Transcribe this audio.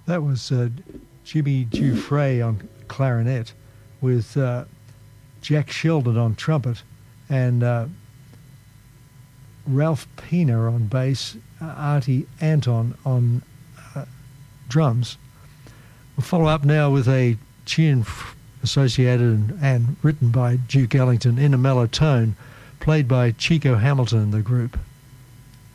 That was Jimmy Dufresne on clarinet with Jack Sheldon on trumpet and Ralph Pena on bass, Artie Anton on drums. We'll follow up now with a tune associated and written by Duke Ellington in a mellow tone, played by Chico Hamilton and the group.